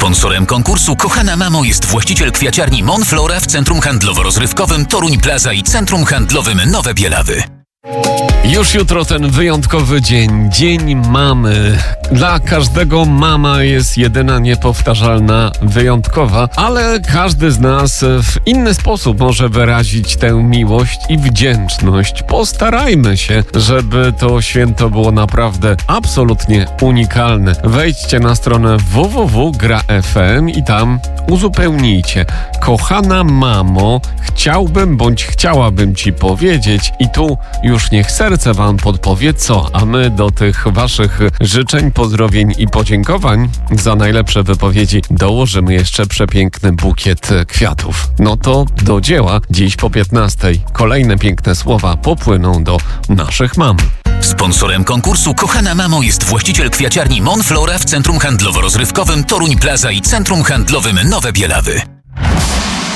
Sponsorem konkursu Kochana Mamo jest właściciel kwiaciarni Monflora w Centrum Handlowo-Rozrywkowym Toruń Plaza i Centrum Handlowym Nowe Bielawy. Już jutro ten wyjątkowy dzień, Dzień Mamy. Dla każdego mama jest jedyna, niepowtarzalna, wyjątkowa, ale każdy z nas w inny sposób może wyrazić tę miłość i wdzięczność. Postarajmy się, żeby to święto było naprawdę absolutnie unikalne. Wejdźcie na stronę www.gra.fm i tam uzupełnijcie. Kochana mamo, chciałbym bądź chciałabym ci powiedzieć, i tu już niech serce wam podpowie co, a my do tych waszych życzeń, pozdrowień i podziękowań za najlepsze wypowiedzi dołożymy jeszcze przepiękny bukiet kwiatów. No to do dzieła. Dziś po 15:00 kolejne piękne słowa popłyną do naszych mam. Sponsorem konkursu Kochana Mamo jest właściciel kwiaciarni Monflora w Centrum Handlowo-Rozrywkowym Toruń Plaza i Centrum Handlowym Nowe Bielawy.